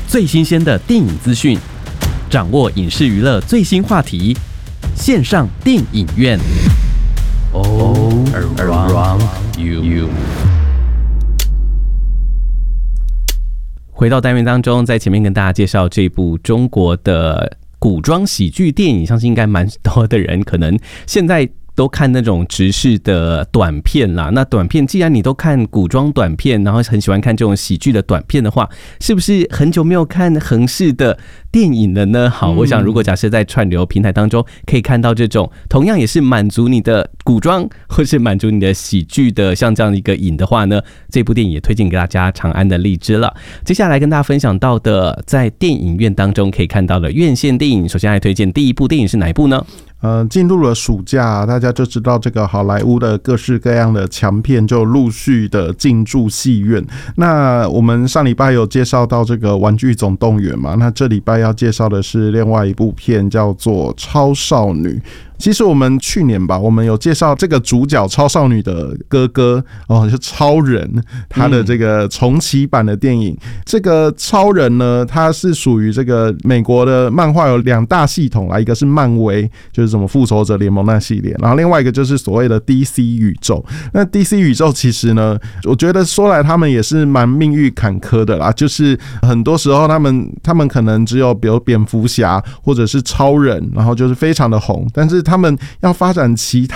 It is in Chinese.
最新鲜的电影资讯，掌握影视娱乐最新话题，线上电影院。All around you。回到单元当中，在前面跟大家介绍这部中国的古装喜剧电影，相信应该蛮多的人可能现在都看那种直视的短片啦。那短片既然你都看古装短片，然后很喜欢看这种喜剧的短片的话，是不是很久没有看横式的电影了呢？好，我想如果假设在串流平台当中可以看到这种同样也是满足你的古装或是满足你的喜剧的像这样一个瘾的话呢，这部电影也推荐给大家长安的荔枝了。接下来跟大家分享到的在电影院当中可以看到的院线电影，首先来推荐第一部电影是哪一部呢？ 进入了暑假，大家就知道这个好莱坞的各式各样的强片就陆续的进驻戏院。那我们上礼拜有介绍到这个《玩具总动员》嘛，那这礼拜要介绍的是另外一部片，叫做《超少女》。其实我们去年吧，我们有介绍这个主角超少女的哥哥就超人，他的这个重启版的电影。这个超人呢，他是属于这个美国的漫画有两大系统啦，一个是漫威，就是什么复仇者联盟那系列，然后另外一个就是所谓的 DC 宇宙。那 DC 宇宙其实呢，我觉得说来他们也是蛮命运坎坷的啦，就是很多时候他们可能只有比如蝙蝠侠或者是超人，然后就是非常的红，但是他们要发展其